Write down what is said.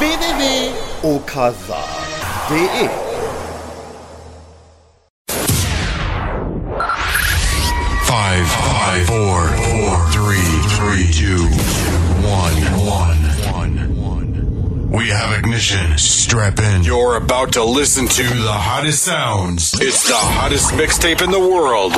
www.okasan.de. 5, 4, 3, 2, 1. We have ignition. Strap in. You're about to listen to the hottest sounds. It's the hottest mixtape in the world.